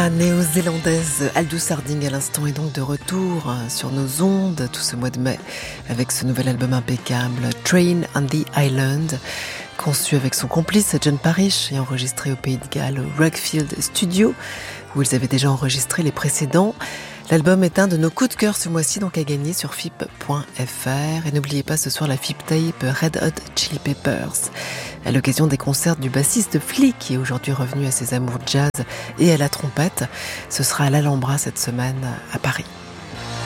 La néo-zélandaise Aldous Harding à l'instant est donc de retour sur nos ondes tout ce mois de mai avec ce nouvel album impeccable Train on the Island, conçu avec son complice John Parrish et enregistré au Pays de Galles au Rugfield Studio où ils avaient déjà enregistré les précédents. L'album est un de nos coups de cœur ce mois-ci, donc à gagner sur FIP.fr. Et n'oubliez pas ce soir la FIP Tape Red Hot Chili Peppers, à l'occasion des concerts du bassiste Flea, qui est aujourd'hui revenu à ses amours jazz et à la trompette. Ce sera à l'Alhambra cette semaine à Paris.